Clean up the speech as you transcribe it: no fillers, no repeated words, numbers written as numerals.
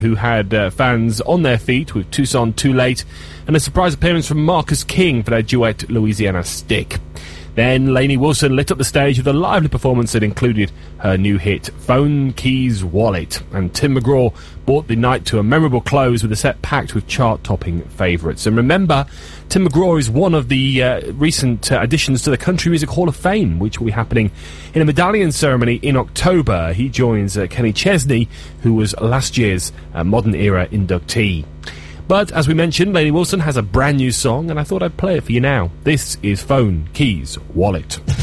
who had fans on their feet with Tucson Too Late, and a surprise appearance from Marcus King for their duet Louisiana Stick. Then Lainey Wilson lit up the stage with a lively performance that included her new hit Phone, Keys, Wallet, and Tim McGraw brought the night to a memorable close with a set packed with chart-topping favourites. And remember, Tim McGraw is one of the recent additions to the Country Music Hall of Fame, which will be happening in a medallion ceremony in October. He joins Kenny Chesney, who was last year's Modern Era inductee. But, as we mentioned, Lainey Wilson has a brand new song, and I thought I'd play it for you now. This is Phone, Keys, Wallet.